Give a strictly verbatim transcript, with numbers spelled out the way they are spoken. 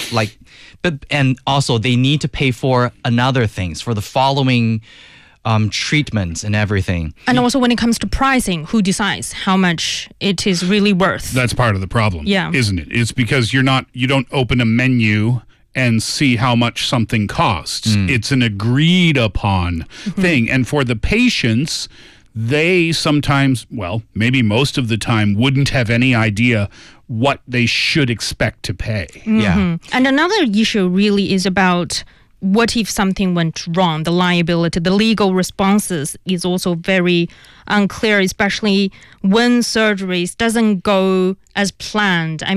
like, but and also they need to pay for another things for the following um, treatments and everything. And also when it comes to pricing, who decides how much it is really worth? That's part of the problem, yeah. isn't it? It's because you're not, you don't open a menu and see how much something costs. Mm. It's an agreed upon mm-hmm. thing. And for the patients, they sometimes, well, maybe most of the time, wouldn't have any idea what they should expect to pay. Mm-hmm. Yeah. And another issue really is about what if something went wrong, the liability, the legal responses is also very unclear, especially when surgeries doesn't go as planned. I